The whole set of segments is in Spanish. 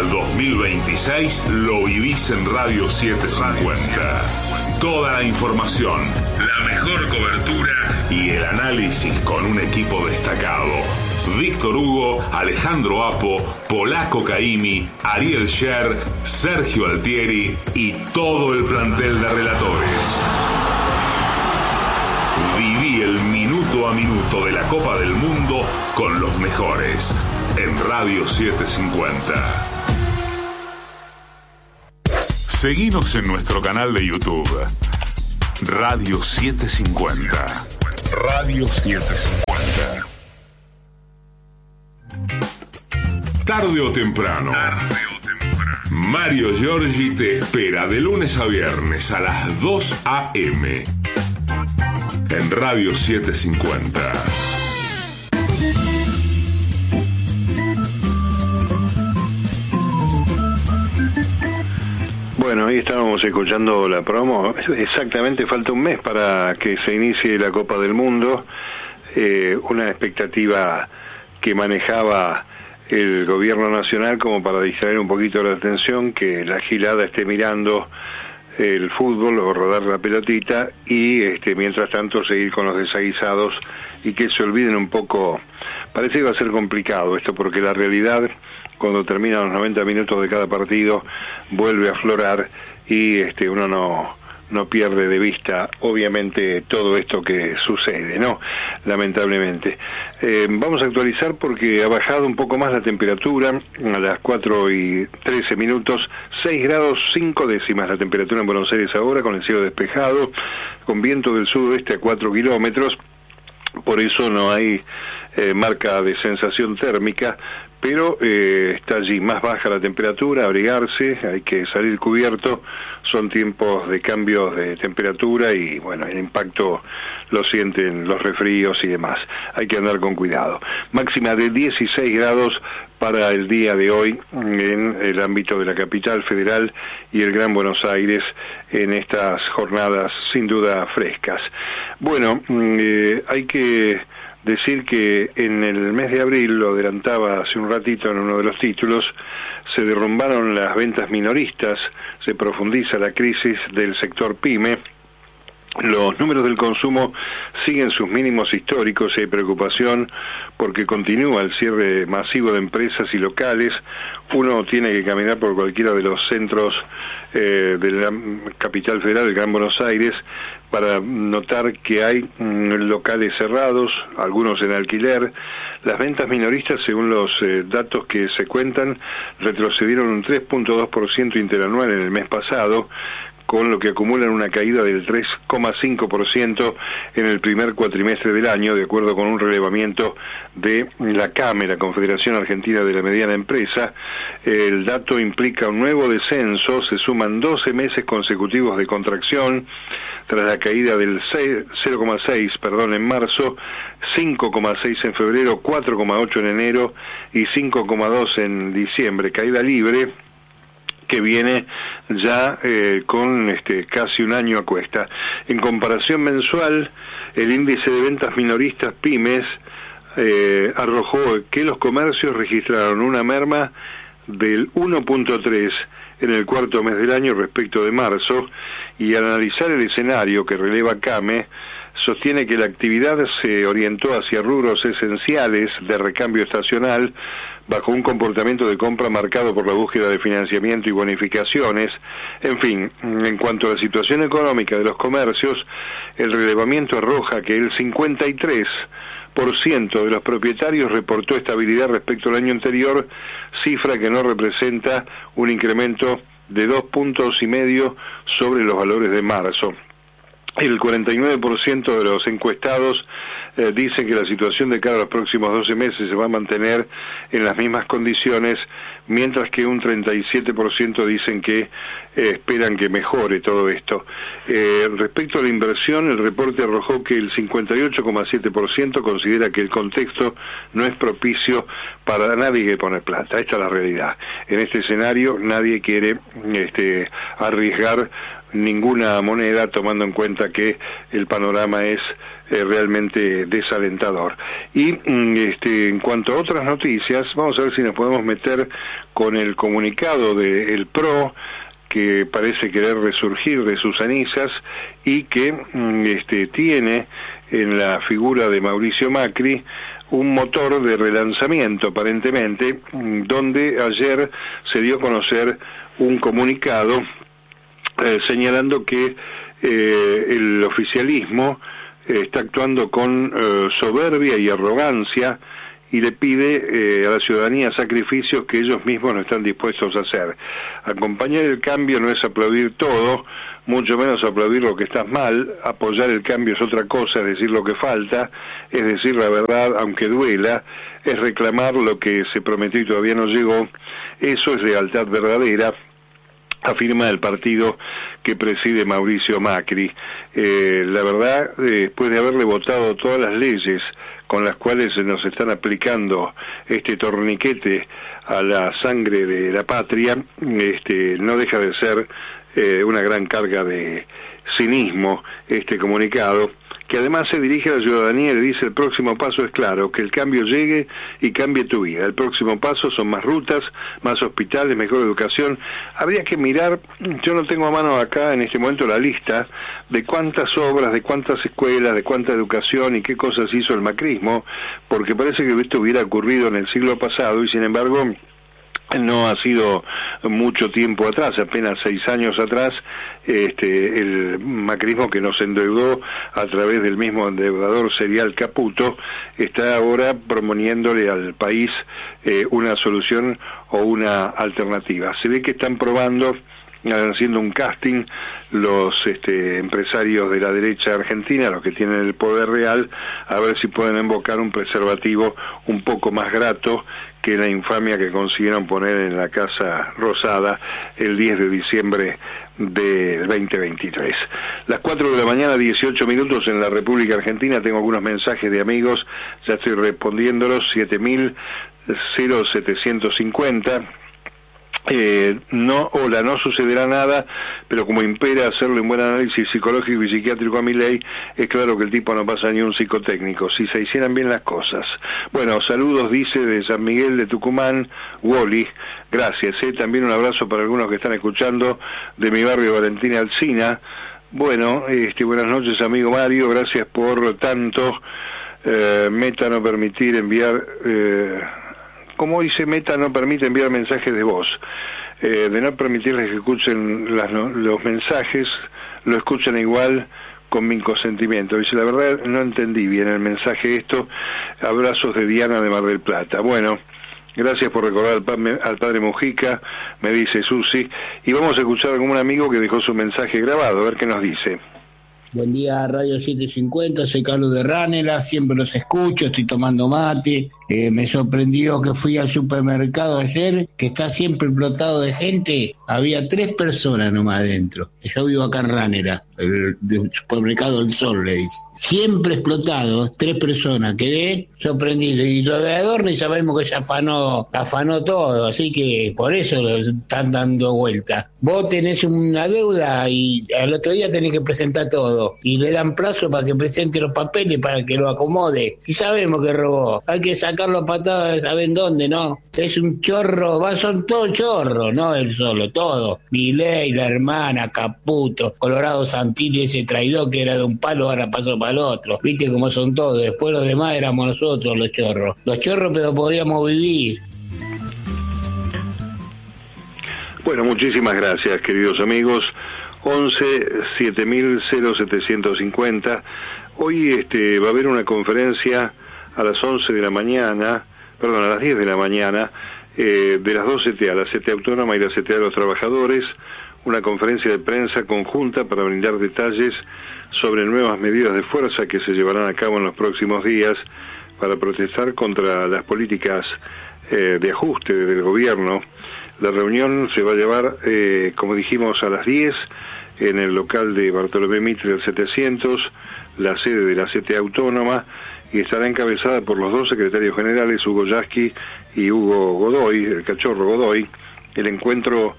al 2026 lo vivís en Radio 750. Toda la información, la mejor cobertura y el análisis con un equipo destacado. Víctor Hugo, Alejandro Apo, Polaco Caimi, Ariel Sher, Sergio Altieri y todo el plantel de relatores. Viví el minuto a minuto de la Copa del Mundo con los mejores en Radio 750. Seguinos en nuestro canal de YouTube, Radio 750. Radio 750. Tarde o temprano. Mario Giorgi te espera de lunes a viernes a las 2 a.m. en Radio 750. Bueno, ahí estábamos escuchando la promo. Exactamente, falta un mes para que se inicie la Copa del Mundo. Una expectativa que manejaba el gobierno nacional como para distraer un poquito la atención, que la gilada esté mirando el fútbol o rodar la pelotita y mientras tanto seguir con los desaguisados y que se olviden un poco. Parece que va a ser complicado esto, porque la realidad, cuando terminan los 90 minutos de cada partido, vuelve a aflorar y uno no pierde de vista, obviamente, todo esto que sucede, ¿no? Lamentablemente. Vamos a actualizar porque ha bajado un poco más la temperatura a las 4:13, 6 grados 5 décimas la temperatura en Buenos Aires ahora, con el cielo despejado, con viento del sudoeste a 4 kilómetros, por eso no hay marca de sensación térmica, pero está allí más baja la temperatura, abrigarse, hay que salir cubierto, son tiempos de cambios de temperatura y bueno, el impacto lo sienten los resfríos y demás, hay que andar con cuidado. Máxima de 16 grados para el día de hoy en el ámbito de la capital federal y el Gran Buenos Aires en estas jornadas sin duda frescas. Bueno, hay que decir que en el mes de abril, lo adelantaba hace un ratito en uno de los títulos, se derrumbaron las ventas minoristas, se profundiza la crisis del sector PYME, los números del consumo siguen sus mínimos históricos y hay preocupación porque continúa el cierre masivo de empresas y locales. Uno tiene que caminar por cualquiera de los centros de la capital federal, el Gran Buenos Aires, para notar que hay locales cerrados, algunos en alquiler. Las ventas minoristas, según los datos que se cuentan, retrocedieron un 3.2% interanual en el mes pasado, con lo que acumulan una caída del 3,5% en el primer cuatrimestre del año, de acuerdo con un relevamiento de la CAME, la Confederación Argentina de la Mediana Empresa. El dato implica un nuevo descenso, se suman 12 consecutivos de contracción, tras la caída del 0,6 en marzo, 5,6 en febrero, 4,8 en enero y 5,2 en diciembre, caída libre que viene ya con casi un año a cuesta. En comparación mensual, el índice de ventas minoristas pymes arrojó que los comercios registraron una merma del 1.3 en el cuarto mes del año respecto de marzo, y al analizar el escenario que releva CAME, sostiene que la actividad se orientó hacia rubros esenciales de recambio estacional, bajo un comportamiento de compra marcado por la búsqueda de financiamiento y bonificaciones. En fin, en cuanto a la situación económica de los comercios, el relevamiento arroja que el 53% de los propietarios reportó estabilidad respecto al año anterior, cifra que no representa un incremento de 2,5 puntos sobre los valores de marzo. El 49% de los encuestados dicen que la situación de cara a los próximos 12 meses se va a mantener en las mismas condiciones, mientras que un 37% dicen que esperan que mejore todo esto. Respecto a la inversión, el reporte arrojó que el 58,7% considera que el contexto no es propicio para nadie que poner plata. Esta es la realidad. En este escenario nadie quiere arriesgar ninguna moneda, tomando en cuenta que el panorama es realmente desalentador. Y en cuanto a otras noticias, vamos a ver si nos podemos meter con el comunicado del PRO, que parece querer resurgir de sus cenizas y que tiene en la figura de Mauricio Macri un motor de relanzamiento, aparentemente, donde ayer se dio a conocer un comunicado señalando que el oficialismo está actuando con soberbia y arrogancia y le pide a la ciudadanía sacrificios que ellos mismos no están dispuestos a hacer. Acompañar el cambio no es aplaudir todo, mucho menos aplaudir lo que está mal. Apoyar el cambio es otra cosa, es decir lo que falta, es decir la verdad aunque duela, es reclamar lo que se prometió y todavía no llegó. Eso es lealtad verdadera, afirma el partido que preside Mauricio Macri. La verdad, después de haberle votado todas las leyes con las cuales nos están aplicando este torniquete a la sangre de la patria, no deja de ser una gran carga de cinismo este comunicado, que además se dirige a la ciudadanía y le dice: el próximo paso es claro, que el cambio llegue y cambie tu vida. El próximo paso son más rutas, más hospitales, mejor educación. Habría que mirar, yo no tengo a mano acá en este momento la lista de cuántas obras, de cuántas escuelas, de cuánta educación y qué cosas hizo el macrismo, porque parece que esto hubiera ocurrido en el siglo pasado y sin embargo no ha sido mucho tiempo atrás, apenas 6 años atrás, el macrismo, que nos endeudó a través del mismo endeudador serial Caputo, está ahora proponiéndole al país una solución o una alternativa. Se ve que están probando, haciendo un casting, los empresarios de la derecha argentina, los que tienen el poder real, a ver si pueden invocar un preservativo un poco más grato que la infamia que consiguieron poner en la Casa Rosada el 10 de diciembre del 2023. Las 4 de la mañana, 18 minutos en la República Argentina. Tengo algunos mensajes de amigos, ya estoy respondiéndolos. 7000-0750. No sucederá nada, pero como impera hacerle un buen análisis psicológico y psiquiátrico a Milei, es claro que el tipo no pasa ni un psicotécnico, si se hicieran bien las cosas. Bueno, saludos, dice, de San Miguel de Tucumán, Wally, gracias, también un abrazo para algunos que están escuchando de mi barrio, Valentina Alsina. Bueno, buenas noches, amigo Mario, gracias por tanto. Meta no permitir enviar... como dice Meta, no permite enviar mensajes de voz, de no permitirles que escuchen los mensajes, lo escuchan igual con mi consentimiento. Dice, la verdad no entendí bien el mensaje esto. Abrazos de Diana de Mar del Plata. Bueno, gracias por recordar al padre Mujica, me dice Susi, y vamos a escuchar a algún amigo que dejó su mensaje grabado, a ver qué nos dice. Buen día, Radio 750, soy Carlos de Ranela, siempre los escucho, estoy tomando mate. Me sorprendió que fui al supermercado ayer, que está siempre explotado de gente. Había 3 personas nomás adentro. Yo vivo acá en Ranela, el supermercado El Sol, le dice. Siempre explotado, 3 personas. Quedé sorprendido. Y lo de Adorni sabemos que se afanó todo, así que por eso lo están dando vuelta. Vos tenés una deuda y al otro día tenés que presentar todo. Y le dan plazo para que presente los papeles para que lo acomode. Y sabemos que robó. Hay que sacarlo a patadas, ¿saben dónde, no? Es un chorro, son todos chorros, no él solo, todo. Milei, la hermana, Caputo, Colorado Santilli, ese traidor que era de un palo, ahora pasó para el otro. Viste cómo son todos. Después los demás éramos nosotros los chorros. Los chorros, pero podríamos vivir. Bueno, muchísimas gracias, queridos amigos. 11-7000-0750. Hoy va a haber una conferencia a las 11 de la mañana, perdón, a las 10 de la mañana, de las 2 CTA, la CTA Autónoma y la CTA de los Trabajadores, una conferencia de prensa conjunta para brindar detalles sobre nuevas medidas de fuerza que se llevarán a cabo en los próximos días para protestar contra las políticas de ajuste del gobierno. La reunión se va a llevar, como dijimos, a las 10 en el local de Bartolomé Mitre del 700, la sede de la CTA Autónoma, y estará encabezada por los 2 secretarios generales, Hugo Yasky y Hugo Godoy, el cachorro Godoy. El encuentro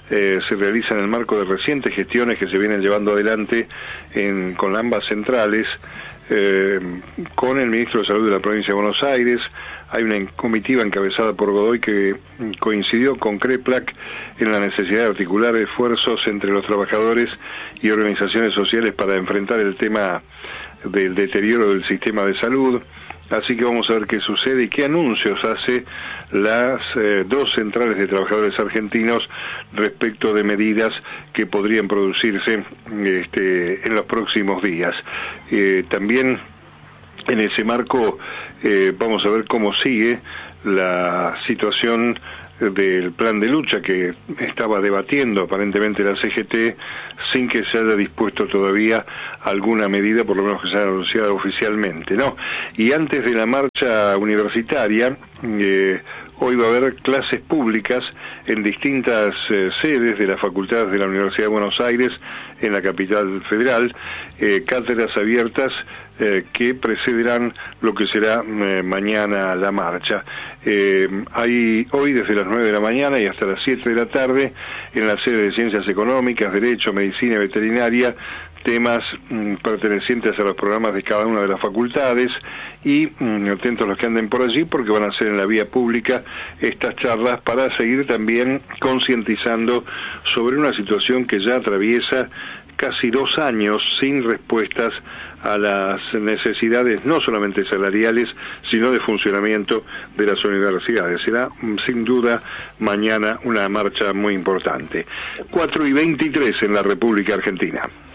se realiza en el marco de recientes gestiones que se vienen llevando adelante con ambas centrales, con el ministro de Salud de la provincia de Buenos Aires. Hay una comitiva encabezada por Godoy que coincidió con CREPLAC en la necesidad de articular esfuerzos entre los trabajadores y organizaciones sociales para enfrentar el tema del deterioro del sistema de salud. Así que vamos a ver qué sucede y qué anuncios hace las dos centrales de trabajadores argentinos respecto de medidas que podrían producirse en los próximos días. También en ese marco vamos a ver cómo sigue la situación del plan de lucha que estaba debatiendo aparentemente la CGT sin que se haya dispuesto todavía alguna medida, por lo menos que se haya anunciado oficialmente, ¿no? Y antes de la marcha universitaria, hoy va a haber clases públicas en distintas sedes de las facultades de la Universidad de Buenos Aires, en la capital federal, cátedras abiertas que precederán lo que será mañana la marcha. Hay hoy desde las 9 de la mañana y hasta las 7 de la tarde en la sede de Ciencias Económicas, Derecho, Medicina y Veterinaria, temas pertenecientes a los programas de cada una de las facultades, y atentos los que anden por allí porque van a ser en la vía pública estas charlas para seguir también concientizando sobre una situación que ya atraviesa casi 2 años sin respuestas a las necesidades no solamente salariales, sino de funcionamiento de las universidades. Será sin duda mañana una marcha muy importante. 4:23 en la República Argentina.